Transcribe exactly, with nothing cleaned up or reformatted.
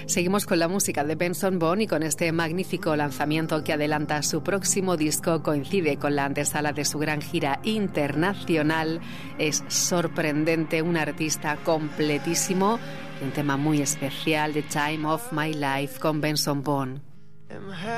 Seguimos con la música de Benson Boone y con este magnífico lanzamiento que adelanta su próximo disco. Coincide con la antesala de su gran gira internacional. Es sorprendente, un artista completísimo. Un tema muy especial, The Time of My Life, con Benson Boone.